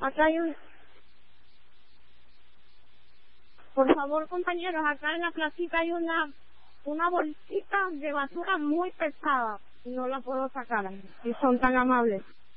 Acá hay un... Por favor, compañeros, acá en la placita hay una bolsita de basura muy pesada. No la puedo sacar, si son tan amables.